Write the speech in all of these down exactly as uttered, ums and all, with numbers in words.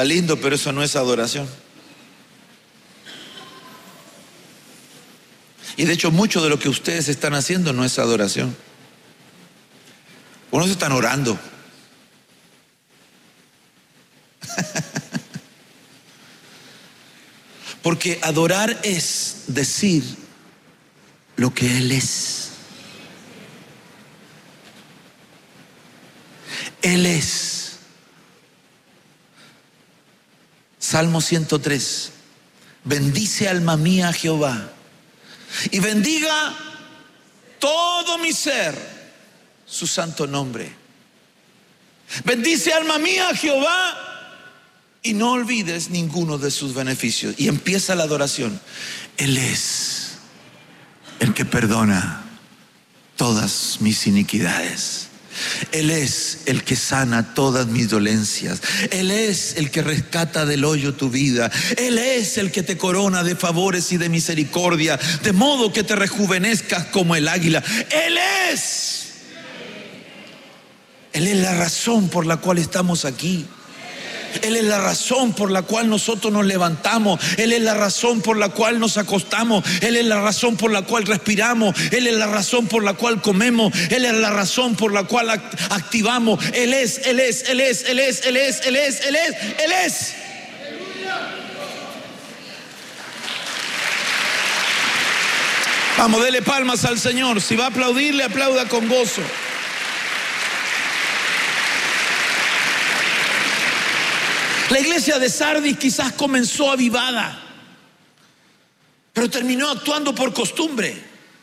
Está lindo, pero eso no es adoración. Y de hecho mucho de lo que ustedes están haciendo no es adoración. Unos están orando. Porque adorar es decir lo que Él es. Él es. Salmo ciento tres. Bendice alma mía a Jehová y bendiga todo mi ser su santo nombre. Bendice alma mía a Jehová y no olvides ninguno de sus beneficios. Y empieza la adoración. Él es el que perdona todas mis iniquidades. Él es el que sana todas mis dolencias. Él es el que rescata del hoyo tu vida. Él es el que te corona de favores y de misericordia, de modo que te rejuvenezcas como el águila. Él es. Él es la razón por la cual estamos aquí. Él es la razón por la cual nosotros nos levantamos. Él es la razón por la cual nos acostamos. Él es la razón por la cual respiramos. Él es la razón por la cual comemos. Él es la razón por la cual activamos. Él es, Él es, Él es, Él es, Él es, Él es, Él es, Él es. Vamos, dele palmas al Señor. Si va a aplaudirle, aplauda con gozo. La iglesia de Sardis quizás comenzó avivada, pero terminó actuando por costumbre.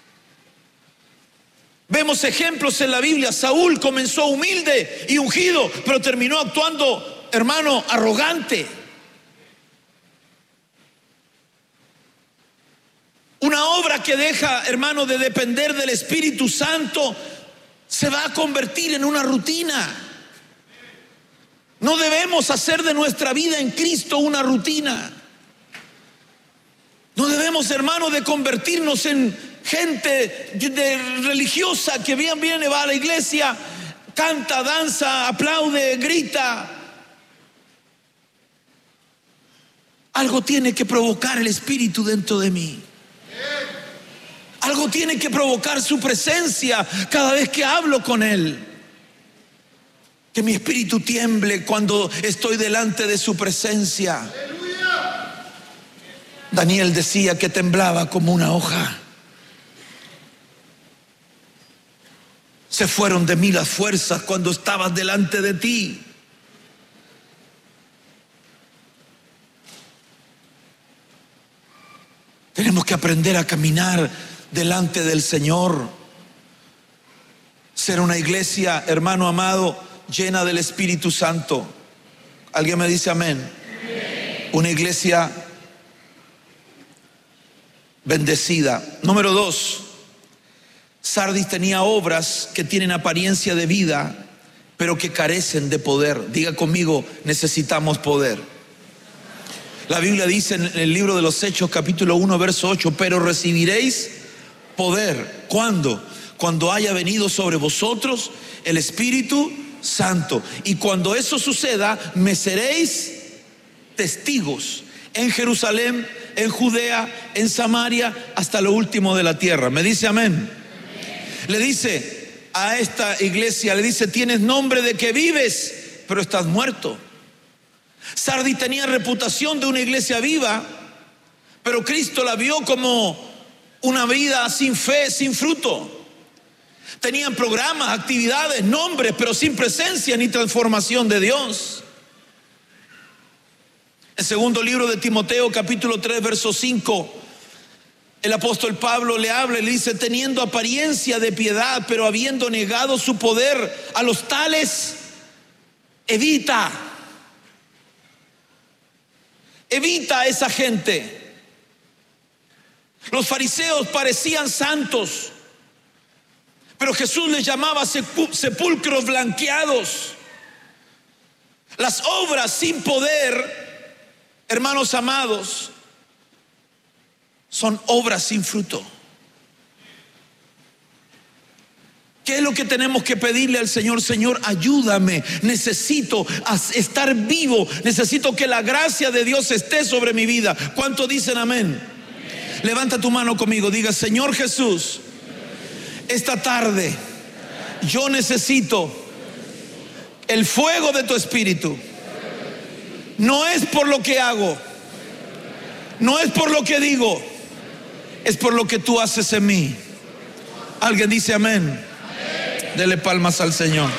Vemos ejemplos en la Biblia. Saúl comenzó humilde y ungido, pero terminó actuando, hermano, arrogante. Una obra que deja, hermano, de depender del Espíritu Santo se va a convertir en una rutina. No debemos hacer de nuestra vida en Cristo una rutina. No debemos, hermano, de convertirnos en gente de religiosa que bien viene, va a la iglesia, canta, danza, aplaude, grita. Algo tiene que provocar el Espíritu dentro de mí. Algo tiene que provocar su presencia cada vez que hablo con Él. Que mi espíritu tiemble cuando estoy delante de su presencia. Daniel decía que temblaba como una hoja. Se fueron de mí las fuerzas cuando estabas delante de ti. Tenemos que aprender a caminar delante del Señor. Ser una iglesia, hermano amado, llena del Espíritu Santo. ¿Alguien me dice amén? Amén. Una iglesia bendecida. Número dos, Sardis tenía obras que tienen apariencia de vida, pero que carecen de poder. Diga conmigo, necesitamos poder. La Biblia dice en el libro de los Hechos, capítulo uno, verso ocho, pero recibiréis poder. ¿Cuándo? Cuando haya venido sobre vosotros el Espíritu Santo. Y cuando eso suceda, me seréis testigos en Jerusalén, en Judea, en Samaria, hasta lo último de la tierra. ¿Me dice amén? Amén. Le dice a esta iglesia, le dice, tienes nombre de que vives, pero estás muerto. Sardis tenía reputación de una iglesia viva, pero Cristo la vio como una vida sin fe, sin fruto. Tenían programas, actividades, nombres, pero sin presencia ni transformación de Dios. En segundo libro de Timoteo, capítulo tres, verso cinco, el apóstol Pablo le habla y le dice, teniendo apariencia de piedad, pero habiendo negado su poder, a los tales evita. Evita a esa gente. Los fariseos parecían santos, pero Jesús les llamaba sepulcros blanqueados. Las obras sin poder, hermanos amados, son obras sin fruto. ¿Qué es lo que tenemos que pedirle al Señor? Señor, ayúdame, necesito estar vivo, necesito que la gracia de Dios esté sobre mi vida. ¿Cuántos dicen amén? Amén. Levanta tu mano conmigo, diga: Señor Jesús, esta tarde yo necesito el fuego de tu Espíritu. No es por lo que hago, no es por lo que digo, es por lo que tú haces en mí. ¿Alguien dice amén? Dele palmas al Señor.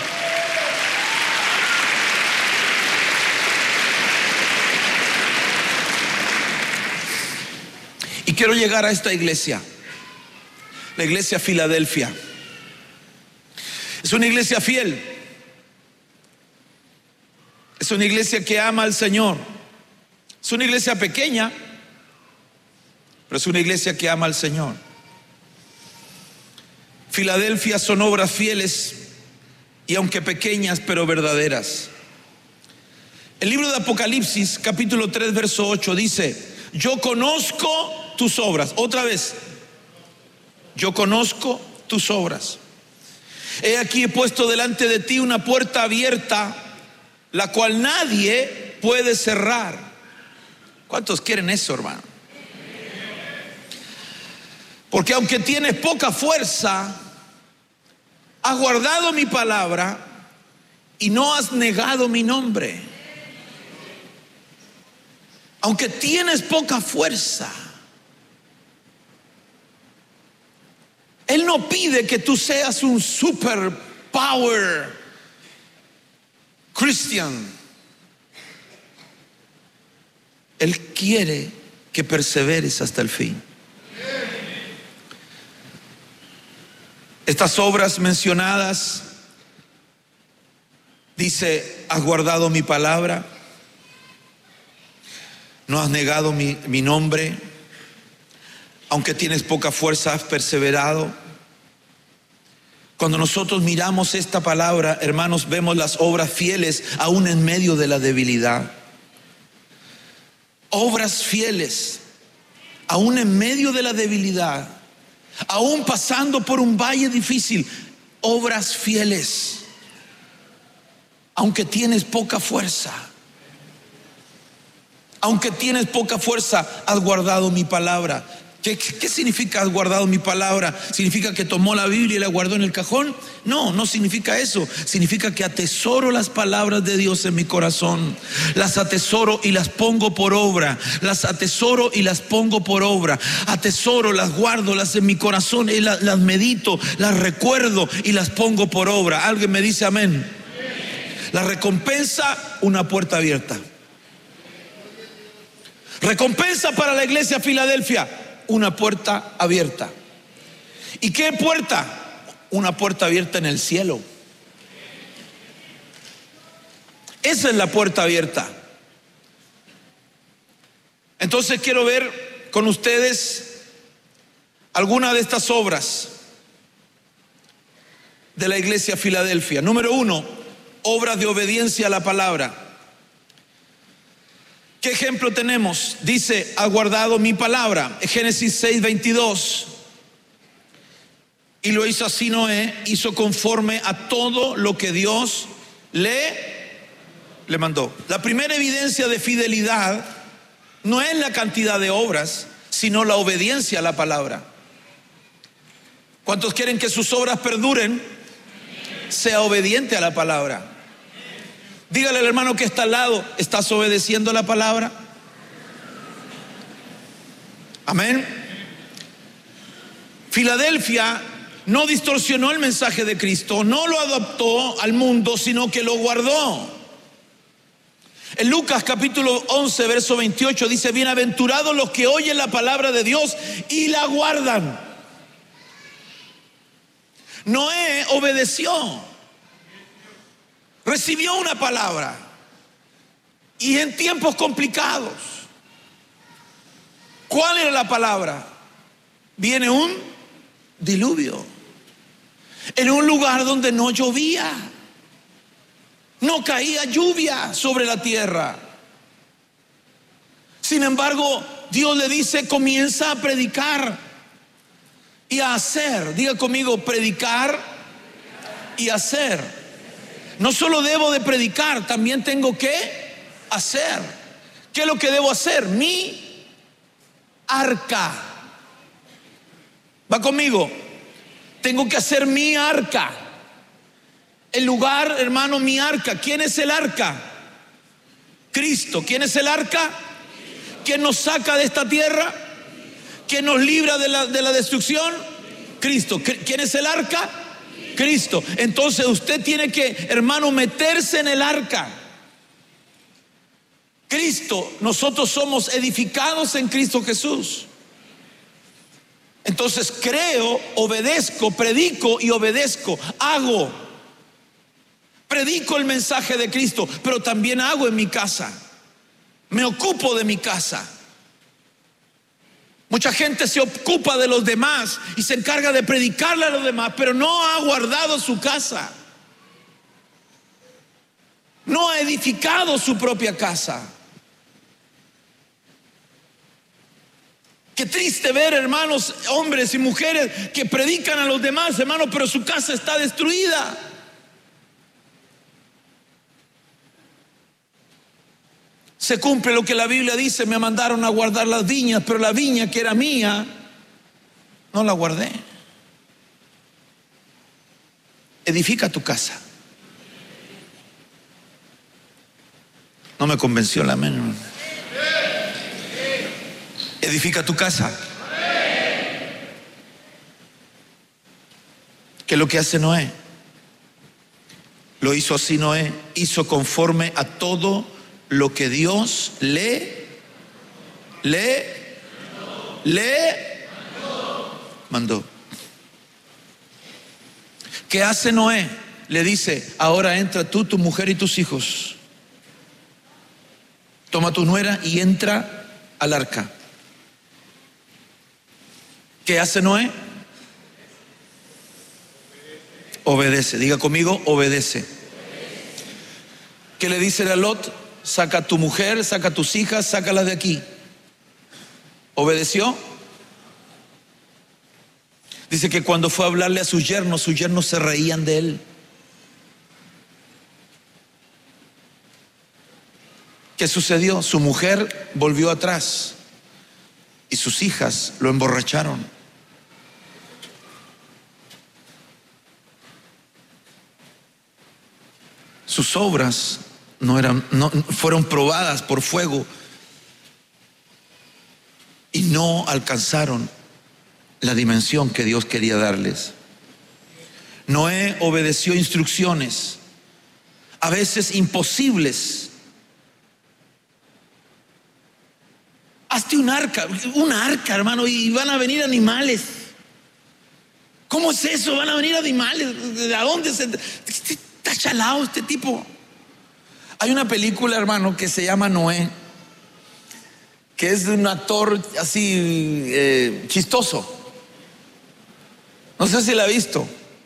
Y quiero llegar a esta iglesia, la iglesia Filadelfia. Es una iglesia fiel, es una iglesia que ama al Señor. Es una iglesia pequeña, pero es una iglesia que ama al Señor. Filadelfia son obras fieles y aunque pequeñas, pero verdaderas. El libro de Apocalipsis, capítulo tres, verso ocho dice: yo conozco tus obras. Otra vez, yo conozco tus obras. He aquí he puesto delante de ti una puerta abierta, la cual nadie puede cerrar. ¿Cuántos quieren eso, hermano? Porque aunque tienes poca fuerza, has guardado mi palabra y no has negado mi nombre. Aunque tienes poca fuerza, Él no pide que tú seas un super power Christian. Él quiere que perseveres hasta el fin. Estas obras mencionadas, dice: has guardado mi palabra, no has negado mi, mi nombre, aunque tienes poca fuerza, has perseverado. Cuando nosotros miramos esta palabra, hermanos, vemos las obras fieles aún en medio de la debilidad. Obras fieles aún en medio de la debilidad, aún pasando por un valle difícil. Obras fieles aunque tienes poca fuerza. Aunque tienes poca fuerza, has guardado mi palabra. ¿Qué, ¿Qué significa has guardado mi palabra? ¿Significa que tomó la Biblia y la guardó en el cajón? No, no significa eso. Significa que atesoro las palabras de Dios en mi corazón. Las atesoro y las pongo por obra. Las atesoro y las pongo por obra. Atesoro, las guardo, las en mi corazón y las, las medito, las recuerdo y las pongo por obra. ¿Alguien me dice amén? La recompensa, una puerta abierta. Recompensa para la iglesia Filadelfia, una puerta abierta. ¿Y qué puerta? Una puerta abierta en el cielo. Esa es la puerta abierta. Entonces quiero ver con ustedes alguna de estas obras de la iglesia Filadelfia. Número uno, obras de obediencia a la palabra. ¿Qué ejemplo tenemos? Dice: ha guardado mi palabra. Génesis seis, veintidós. Y lo hizo así Noé, hizo conforme a todo lo que Dios le, le mandó. La primera evidencia de fidelidad no es la cantidad de obras, sino la obediencia a la palabra. ¿Cuántos quieren que sus obras perduren? Sea obediente a la palabra. Dígale al hermano que está al lado: ¿estás obedeciendo la palabra? Amén. Filadelfia no distorsionó el mensaje de Cristo, no lo adoptó al mundo, sino que lo guardó. En Lucas capítulo once, verso veintiocho dice: bienaventurados los que oyen la palabra de Dios y la guardan. Noé obedeció. Recibió una palabra y en tiempos complicados. ¿Cuál era la palabra? Viene un diluvio en un lugar donde no llovía, no caía lluvia sobre la tierra. Sin embargo, Dios le dice: comienza a predicar y a hacer. Diga conmigo: predicar y hacer. No solo debo de predicar, también tengo que hacer. ¿Qué es lo que debo hacer? Mi arca. ¿Va conmigo? Tengo que hacer mi arca. El lugar, hermano, mi arca. ¿Quién es el arca? Cristo. ¿Quién es el arca? ¿Quién nos saca de esta tierra? ¿Quién nos libra de la, de la destrucción? Cristo. ¿Quién es el arca? Cristo. Entonces usted tiene que, hermano, meterse en el arca. Cristo, nosotros somos edificados en Cristo Jesús. Entonces creo, obedezco, predico y obedezco, hago. Predico el mensaje de Cristo, pero también hago en mi casa. Me ocupo de mi casa. Mucha gente se ocupa de los demás y se encarga de predicarle a los demás, pero no ha guardado su casa. No ha edificado su propia casa. Qué triste ver, hermanos, hombres y mujeres que predican a los demás, hermanos, pero su casa está destruida. Se cumple lo que la Biblia dice: me mandaron a guardar las viñas, pero la viña que era mía, no la guardé. Edifica tu casa. No me convenció la amén. Edifica tu casa. ¿Qué es lo que hace Noé? Lo hizo así Noé, hizo conforme a todo lo que Dios le, le, le mandó. ¿Qué hace Noé? Le dice: ahora entra tú, tu mujer y tus hijos. Toma tu nuera y entra al arca. ¿Qué hace Noé? Obedece. Diga conmigo, obedece. ¿Qué le dice a Lot? Saca a tu mujer, saca a tus hijas, sácalas de aquí. ¿Obedeció? Dice que cuando fue a hablarle a sus yernos, sus yernos se reían de él. ¿Qué sucedió? Su mujer volvió atrás y sus hijas lo emborracharon. Sus obras no eran, no, fueron probadas por fuego y no alcanzaron la dimensión que Dios quería darles. Noé obedeció instrucciones, a veces imposibles. Hazte un arca, un arca, hermano, y van a venir animales. ¿Cómo es eso? Van a venir animales. ¿De dónde se...? Está chalado este tipo. Hay una película, hermano, que se llama Noé, que es de un actor así eh, chistoso. No sé si la ha visto.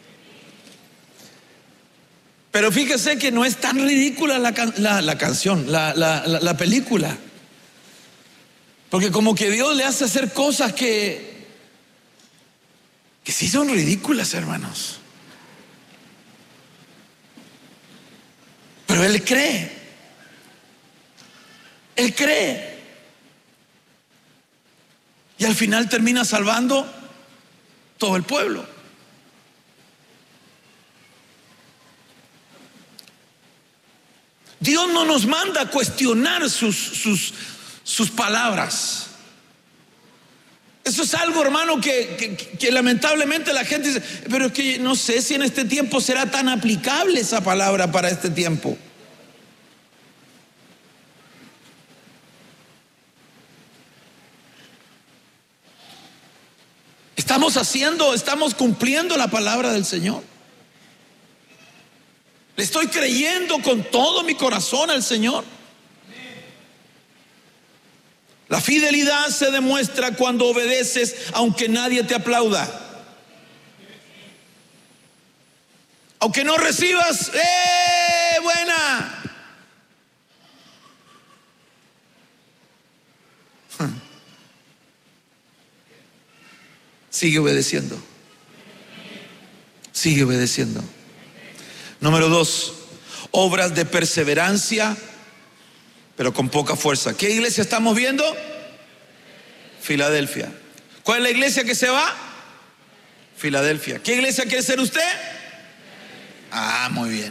Pero fíjese que no es tan ridícula la, la, la canción, la, la, la, la película. Porque como que Dios le hace hacer cosas que, que sí son ridículas, hermanos. Pero él cree. Él cree. Y al final termina salvando todo el pueblo. Dios no nos manda a cuestionar sus, sus, sus palabras. Eso es algo, hermano, que, que, que lamentablemente la gente dice: pero es que no sé si en este tiempo será tan aplicable esa palabra para este tiempo. Estamos haciendo, estamos cumpliendo la palabra del Señor. Le estoy creyendo con todo mi corazón al Señor. La fidelidad se demuestra cuando obedeces aunque nadie te aplauda. Aunque no recibas, ¡eh, buena! Sigue obedeciendo. Sigue obedeciendo. Número dos, obras de perseverancia, pero con poca fuerza. ¿Qué iglesia estamos viendo? Filadelfia. ¿Cuál es la iglesia que se va? Filadelfia. ¿Qué iglesia quiere ser usted? Ah, muy bien.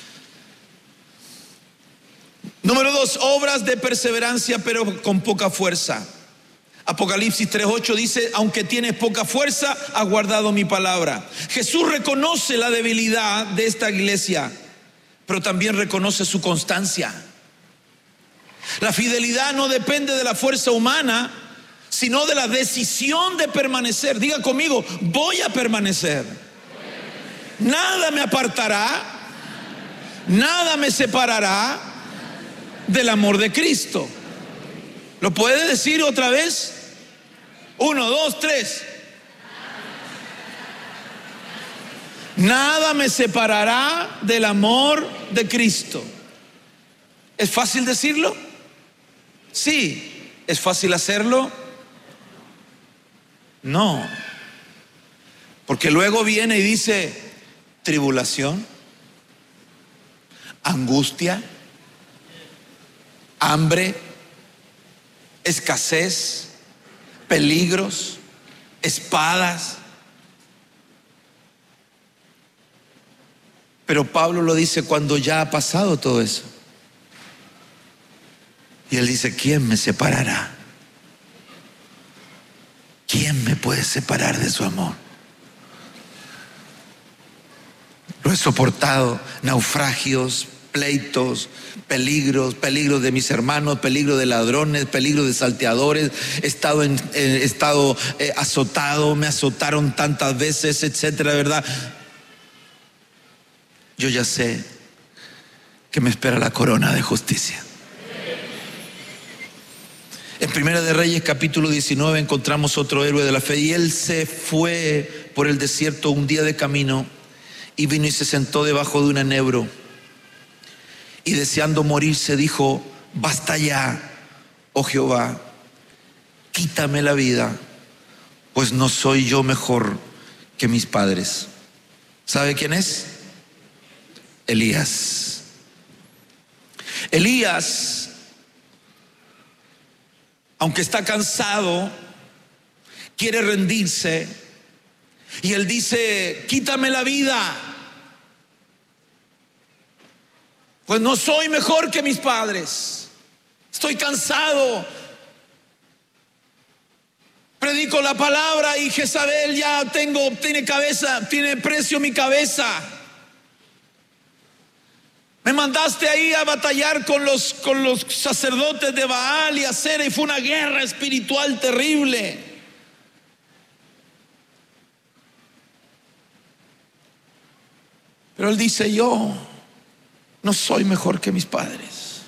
Número dos, obras de perseverancia, pero con poca fuerza. Apocalipsis tres ocho dice: aunque tienes poca fuerza, has guardado mi palabra. Jesús reconoce la debilidad de esta iglesia, pero también reconoce su constancia. La fidelidad no depende de la fuerza humana, sino de la decisión de permanecer. Diga conmigo: voy a permanecer. Nada me apartará, nada me separará del amor de Cristo. ¿Lo puede decir otra vez? Uno, dos, tres. Nada me separará del amor de Cristo. ¿Es fácil decirlo? Sí. ¿Es fácil hacerlo? No. Porque luego viene y dice: tribulación, angustia, hambre, escasez, peligros, espadas. Pero Pablo lo dice cuando ya ha pasado todo eso. Y él dice: ¿quién me separará? ¿Quién me puede separar de su amor? Lo he soportado, naufragios, pleitos, peligros, peligros de mis hermanos, peligros de ladrones, peligros de salteadores. He estado, en, he estado eh, azotado, me azotaron tantas veces, etcétera, ¿verdad? Yo ya sé que me espera la corona de justicia. En Primera de Reyes capítulo diecinueve encontramos otro héroe de la fe, y él se fue por el desierto un día de camino y vino y se sentó debajo de un enebro, y deseando morirse dijo: basta ya, oh Jehová, quítame la vida, pues no soy yo mejor que mis padres. ¿Sabe quién es? Elías. Elías, aunque está cansado, quiere rendirse, y él dice: quítame la vida, pues no soy mejor que mis padres. Estoy cansado. Predico la palabra y Jezabel ya tengo, tiene cabeza, tiene precio mi cabeza. Me mandaste ahí a batallar con los, con los sacerdotes de Baal y Acera, y fue una guerra espiritual terrible. Pero él dice: yo no soy mejor que mis padres.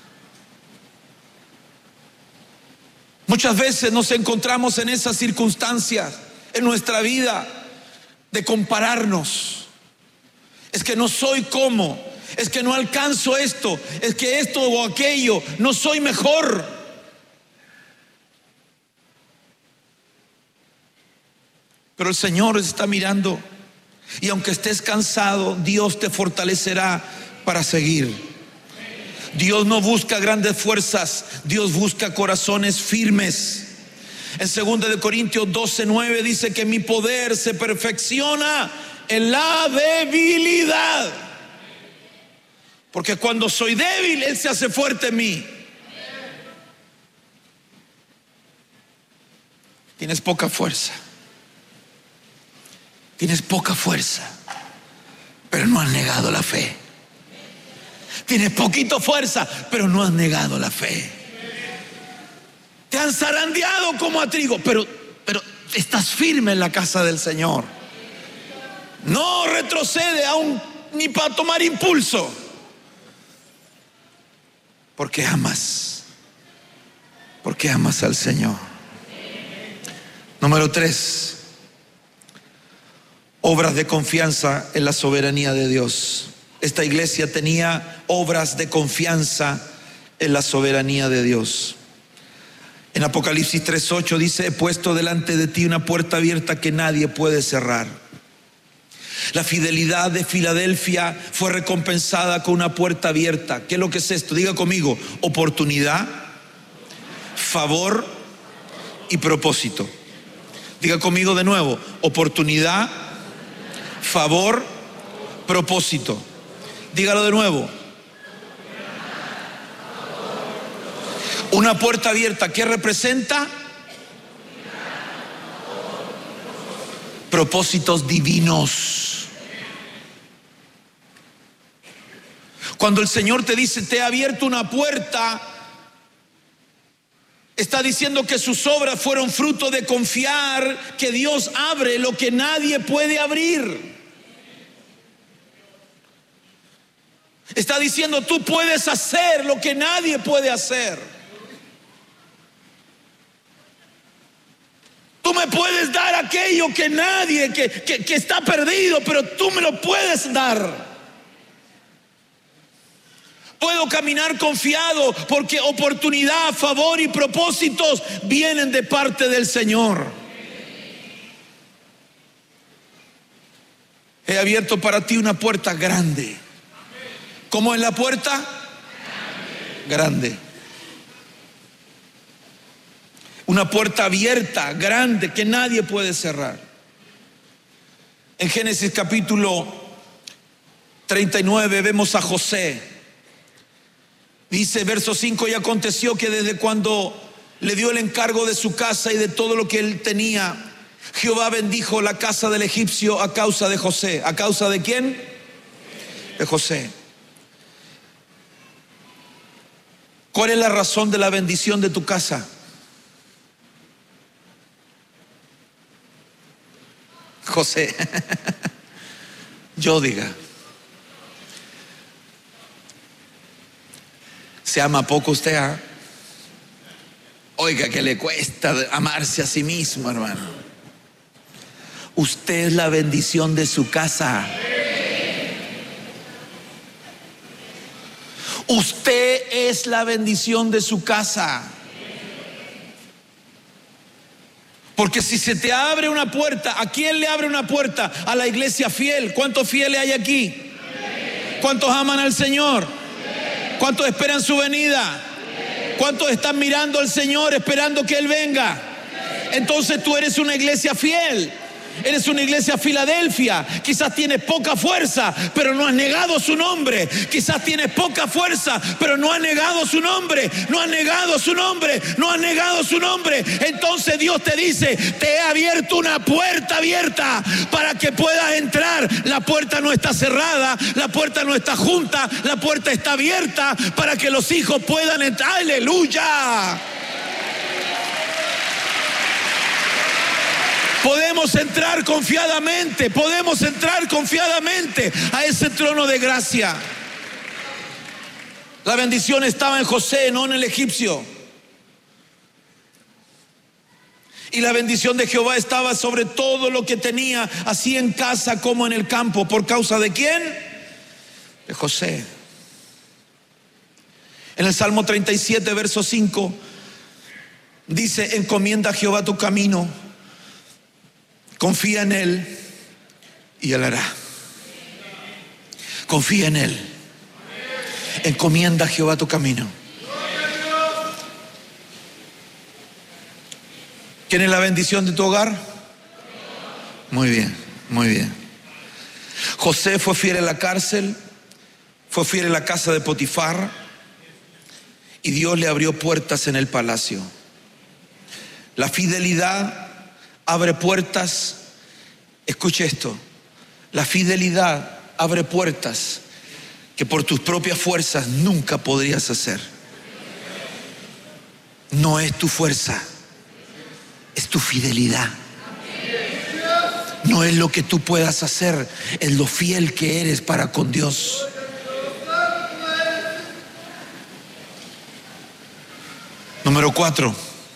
Muchas veces nos encontramos en esas circunstancias en nuestra vida de compararnos. Es que no soy como, es que no alcanzo esto, es que esto o aquello, no soy mejor. Pero el Señor está mirando, y aunque estés cansado, Dios te fortalecerá para seguir. Dios no busca grandes fuerzas, Dios busca corazones firmes. En segunda de Corintios doce nueve dice que mi poder se perfecciona en la debilidad. Porque cuando soy débil, Él se hace fuerte en mí. Tienes poca fuerza. Tienes poca fuerza, pero no has negado la fe. Tienes poquito fuerza, pero no has negado la fe. Te han zarandeado como a trigo, pero, pero estás firme en la casa del Señor. No retrocede aún ni para tomar impulso, porque amas, porque amas al Señor. Número tres, obras de confianza en la soberanía de Dios. Esta iglesia tenía obras de confianza en la soberanía de Dios. En Apocalipsis tres ocho dice: he puesto delante de ti una puerta abierta que nadie puede cerrar. La fidelidad de Filadelfia fue recompensada con una puerta abierta. ¿Qué es lo que es esto? Diga conmigo: oportunidad, favor y propósito. Diga conmigo de nuevo: oportunidad, favor, propósito. Dígalo de nuevo. Una puerta abierta, ¿qué representa? Propósitos divinos. Cuando el Señor te dice: te he abierto una puerta, está diciendo que sus obras fueron fruto de confiar que Dios abre lo que nadie puede abrir. Está diciendo: tú puedes hacer lo que nadie puede hacer. Tú me puedes dar aquello que nadie, que, que, que está perdido, pero tú me lo puedes dar. Puedo caminar confiado porque oportunidad, favor y propósitos vienen de parte del Señor. He abierto para ti una puerta grande. ¿Cómo es la puerta? Grande. Una puerta abierta, grande, que nadie puede cerrar. En Génesis capítulo treinta y nueve vemos a José. Dice verso cinco: y aconteció que desde cuando le dio el encargo de su casa y de todo lo que él tenía, Jehová bendijo la casa del egipcio a causa de José. ¿A causa de quién? De José. ¿Cuál es la razón de la bendición de tu casa? José. Yo diga. ¿Se ama poco usted? ¿Ah? Oiga, que le cuesta amarse a sí mismo, hermano. Usted es la bendición de su casa. Usted es la bendición de su casa. Porque si se te abre una puerta, ¿a quién le abre una puerta? A la iglesia fiel. ¿Cuántos fieles hay aquí? ¿Cuántos aman al Señor? ¿Cuántos esperan su venida? ¿Cuántos están mirando al Señor esperando que Él venga? Entonces tú eres una iglesia fiel. Eres una iglesia Filadelfia. Quizás tienes poca fuerza, pero no has negado su nombre. Quizás tienes poca fuerza, pero no has negado su nombre. No has negado su nombre. No has negado su nombre. Entonces Dios te dice: te he abierto una puerta abierta para que puedas entrar. La puerta no está cerrada. La puerta no está junta. La puerta está abierta para que los hijos puedan entrar. ¡Aleluya! Podemos entrar confiadamente, podemos entrar confiadamente a ese trono de gracia. La bendición estaba en José, no en el egipcio. Y la bendición de Jehová estaba sobre todo lo que tenía, así en casa como en el campo. ¿Por causa de quién? De José. En el Salmo treinta y siete, verso cinco, dice: encomienda a Jehová tu camino. Confía en Él y Él hará. Confía en Él. Encomienda a Jehová tu camino. ¿Quién es la bendición de tu hogar? Muy bien, muy bien. José fue fiel en la cárcel, fue fiel en la casa de Potifar, y Dios le abrió puertas en el palacio. La fidelidad abre puertas. Escuche esto: la fidelidad abre puertas que por tus propias fuerzas nunca podrías hacer. No es tu fuerza, es tu fidelidad. No es lo que tú puedas hacer, es lo fiel que eres para con Dios. Número cuatro: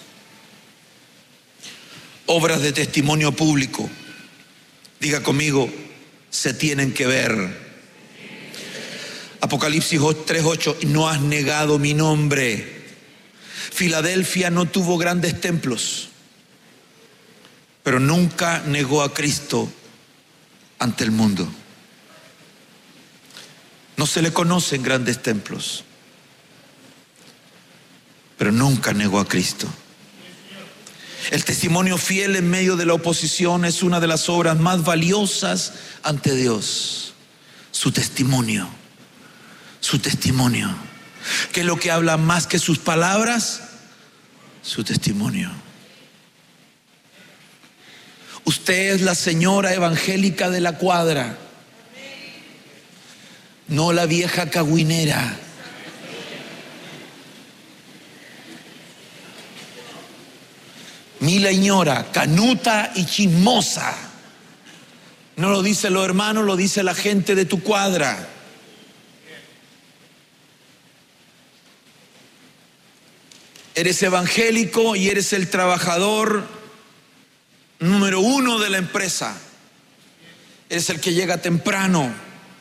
obras de testimonio público. Diga conmigo: se tienen que ver. Apocalipsis tres ocho: no has negado mi nombre. Filadelfia no tuvo grandes templos, pero nunca negó a Cristo ante el mundo. No se le conoce en grandes templos, pero nunca negó a Cristo. El testimonio fiel en medio de la oposición es una de las obras más valiosas ante Dios. Su testimonio, su testimonio. ¿Qué es lo que habla más que sus palabras? Su testimonio. Usted es la señora evangélica de la cuadra, no la vieja cagüinera. Mi señora, canuta y chismosa. No lo dicen los hermanos, lo dice la gente de tu cuadra. Eres evangélico y eres el trabajador número uno de la empresa. Eres el que llega temprano.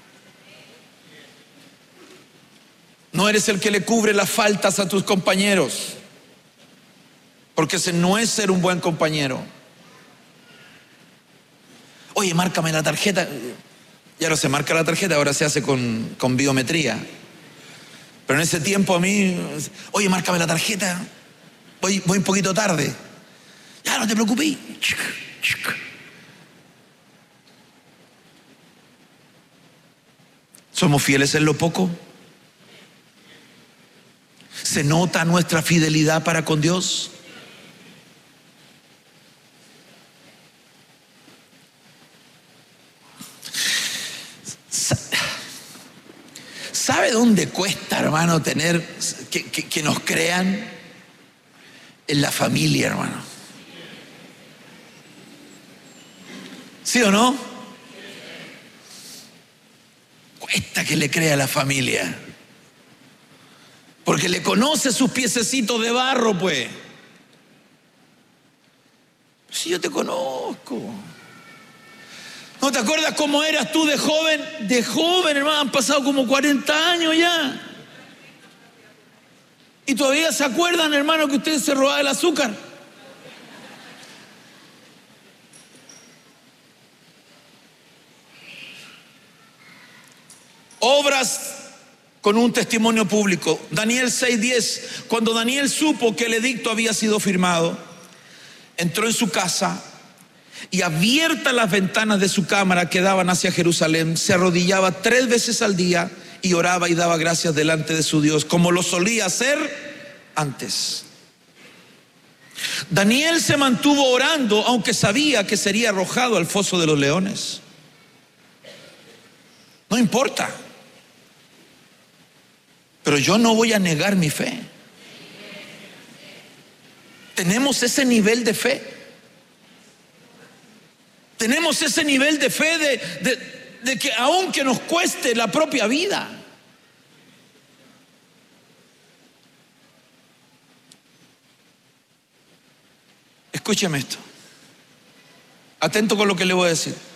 No eres el que le cubre las faltas a tus compañeros, porque ese no es ser un buen compañero. Oye, márcame la tarjeta. Ya no se marca la tarjeta, ahora se hace con, con biometría. Pero en ese tiempo a mí, oye, márcame la tarjeta, voy, voy un poquito tarde. Ya, no te preocupes. ¿Somos fieles en lo poco? ¿Se nota nuestra fidelidad para con Dios? ¿Sabe dónde cuesta, hermano, tener que, que, que nos crean? En la familia, hermano. ¿Sí o no? Cuesta que le crea a la familia, porque le conoce sus piececitos de barro, pues. Si yo te conozco. ¿No te acuerdas cómo eras tú de joven? De joven, hermano, han pasado como cuarenta años ya. ¿Y todavía se acuerdan, hermano, que usted se robaba el azúcar? Obras con un testimonio público. Daniel seis diez. Cuando Daniel supo que el edicto había sido firmado, entró en su casa y, abiertas las ventanas de su cámara que daban hacia Jerusalén, se arrodillaba tres veces al día y oraba y daba gracias delante de su Dios, como lo solía hacer antes. Daniel se mantuvo orando, aunque sabía que sería arrojado al foso de los leones. No importa, pero yo no voy a negar mi fe. Tenemos ese nivel de fe. Tenemos ese nivel de fe de, de, de que aunque nos cueste la propia vida. Escúcheme esto. Atento con lo que le voy a decir.